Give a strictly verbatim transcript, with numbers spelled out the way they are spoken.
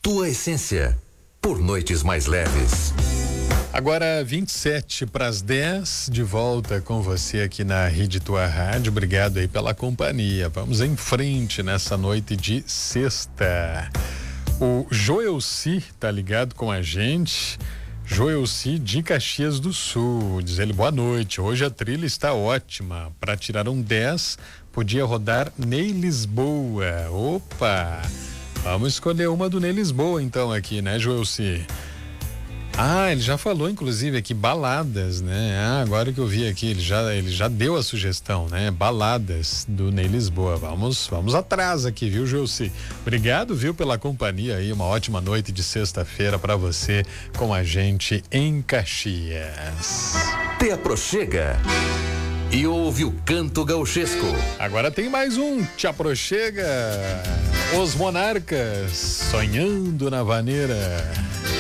tua essência, por noites mais leves. Agora vinte e sete para as dez, de volta com você aqui na Rede Tua Rádio. Obrigado aí pela companhia. Vamos em frente nessa noite de sexta. O Joelci tá ligado com a gente. Joelci de Caxias do Sul. Diz ele, boa noite. Hoje a trilha está ótima. Para tirar um dez, podia rodar Ney Lisboa. Opa! Vamos escolher uma do Ney Lisboa então aqui, né, Joelci? Ah, ele já falou, inclusive, aqui, baladas, né? Ah, agora que eu vi aqui, ele já, ele já deu a sugestão, né? Baladas do Ney Lisboa. Vamos, vamos atrás aqui, viu, Gilci? Obrigado, viu, pela companhia aí. Uma ótima noite de sexta-feira para você com a gente em Caxias. Te aproxega e ouve o canto gauchesco. Agora tem mais um, te aproxega. Os Monarcas, sonhando na vaneira.